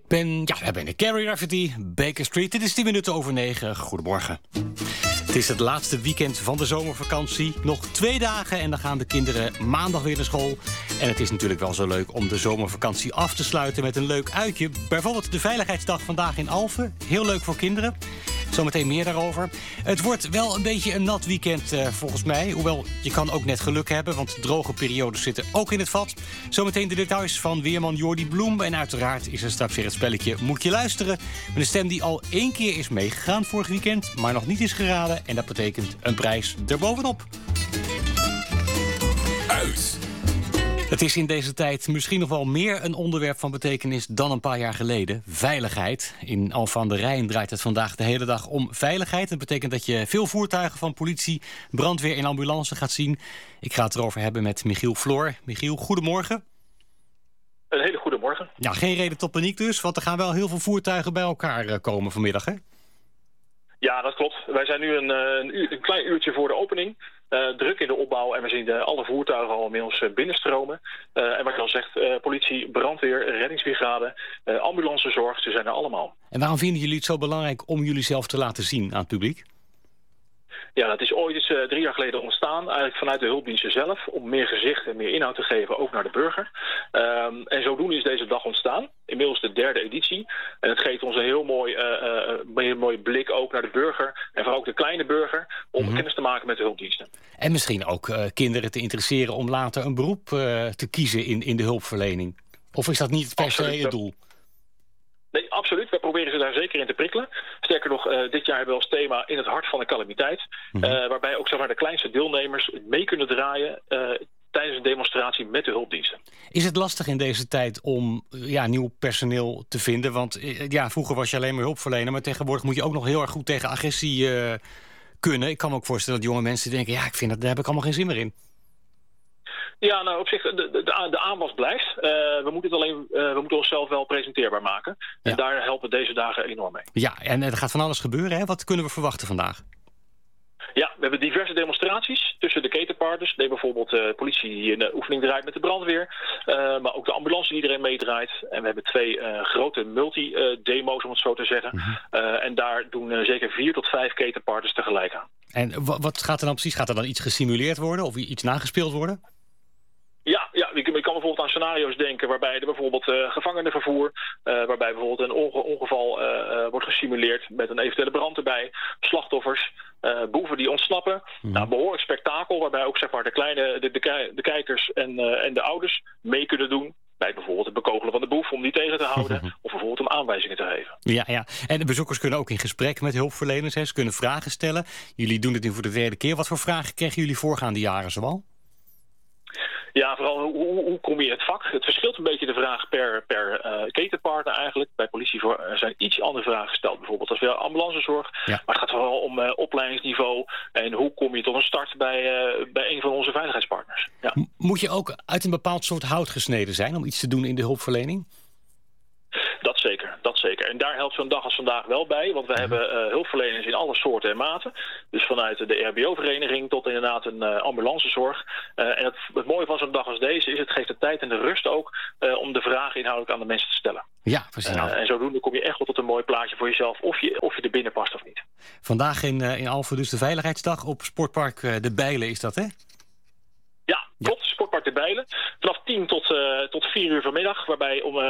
We hebben een Carrie Rafferty, Baker Street. Dit is 10 minuten over 9. Goedemorgen. Het is het laatste weekend van de zomervakantie. Nog 2 dagen en dan gaan de kinderen maandag weer naar school. En het is natuurlijk wel zo leuk om de zomervakantie af te sluiten met een leuk uitje. Bijvoorbeeld de Veiligheidsdag vandaag in Alphen. Heel leuk voor kinderen. Zometeen meer daarover. Het wordt wel een beetje een nat weekend volgens mij. Hoewel, je kan ook net geluk hebben, want droge periodes zitten ook in het vat. Zometeen de details van weerman Jordi Bloem. En uiteraard is er straks weer het spelletje Moet je luisteren? Met een stem die al 1 keer is meegegaan vorig weekend, maar nog niet is geraden. En dat betekent een prijs erbovenop. Uit. Het is in deze tijd misschien nog wel meer een onderwerp van betekenis dan een paar jaar geleden. Veiligheid. In Alphen aan de Rijn draait het vandaag de hele dag om veiligheid. Dat betekent dat je veel voertuigen van politie, brandweer en ambulance gaat zien. Ik ga het erover hebben met Michiel Floor. Michiel, goedemorgen. Een hele goede morgen. Ja, geen reden tot paniek dus, want er gaan wel heel veel voertuigen bij elkaar komen vanmiddag, hè? Ja, dat klopt. Wij zijn nu een klein uurtje voor de opening. Druk in de opbouw en we zien alle voertuigen al inmiddels binnenstromen. En wat je al zegt, politie, brandweer, reddingsbrigade, ambulancezorg, ze zijn er allemaal. En waarom vinden jullie het zo belangrijk om jullie zelf te laten zien aan het publiek? Ja, dat is ooit eens 3 jaar geleden ontstaan, eigenlijk vanuit de hulpdiensten zelf, om meer gezicht en meer inhoud te geven, ook naar de burger. En zodoende is deze dag ontstaan, inmiddels de 3e editie. En het geeft ons een heel mooi blik ook naar de burger, en vooral ook de kleine burger, om kennis te maken met de hulpdiensten. En misschien ook kinderen te interesseren om later een beroep te kiezen in de hulpverlening. Of is dat niet per se het doel? Nee, absoluut. Wij proberen ze daar zeker in te prikkelen. Sterker nog, dit jaar hebben we als thema in het hart van de calamiteit. Waarbij ook de kleinste deelnemers mee kunnen draaien tijdens een demonstratie met de hulpdiensten. Is het lastig in deze tijd om nieuw personeel te vinden? Want vroeger was je alleen maar hulpverlener, maar tegenwoordig moet je ook nog heel erg goed tegen agressie kunnen. Ik kan me ook voorstellen dat jonge mensen denken, daar heb ik allemaal geen zin meer in. Ja, nou op zich, de aanwas blijft. We moeten onszelf wel presenteerbaar maken. En daar helpen deze dagen enorm mee. Ja, en er gaat van alles gebeuren, hè? Wat kunnen we verwachten vandaag? Ja, we hebben diverse demonstraties tussen de ketenpartners. Neem bijvoorbeeld de politie die een oefening draait met de brandweer. Maar ook de ambulance die iedereen meedraait. En we hebben 2 grote multi-demo's, om het zo te zeggen. En daar doen zeker 4 tot 5 ketenpartners tegelijk aan. En wat gaat er dan precies? Gaat er dan iets gesimuleerd worden of iets nagespeeld worden? Ja, je kan bijvoorbeeld aan scenario's denken waarbij er bijvoorbeeld gevangenenvervoer, waarbij bijvoorbeeld een ongeval wordt gesimuleerd met een eventuele brand erbij, slachtoffers, boeven die ontsnappen. Nou, behoorlijk spektakel waarbij ook de kijkers en de ouders mee kunnen doen. Bij bijvoorbeeld het bekogelen van de boef om die tegen te houden. Of bijvoorbeeld om aanwijzingen te geven. Ja. En de bezoekers kunnen ook in gesprek met hulpverleners. Hè. Ze kunnen vragen stellen. Jullie doen het nu voor de 3e keer. Wat voor vragen kregen jullie voorgaande jaren zoal? Ja, vooral hoe kom je in het vak? Het verschilt een beetje de vraag per ketenpartner eigenlijk. Bij politie zijn iets andere vragen gesteld. Bijvoorbeeld als we ambulancezorg. Ja. Maar het gaat vooral om opleidingsniveau. En hoe kom je tot een start bij een van onze veiligheidspartners. Ja. Moet je ook uit een bepaald soort hout gesneden zijn om iets te doen in de hulpverlening? Dat zeker. En daar helpt zo'n dag als vandaag wel bij. Want we hebben hulpverleners in alle soorten en maten. Dus vanuit de RBO-vereniging tot inderdaad een ambulancezorg. En het mooie van zo'n dag als deze is, het geeft de tijd en de rust ook om de vragen inhoudelijk aan de mensen te stellen. Ja, precies. En zodoende kom je echt wel tot een mooi plaatje voor jezelf of je er binnen past of niet. Vandaag in Alphen dus de Veiligheidsdag op Sportpark De Bijlen is dat, hè? Ja, klopt. Sportpark De Bijlen. Vanaf 10 tot 4 uur vanmiddag. Waarbij om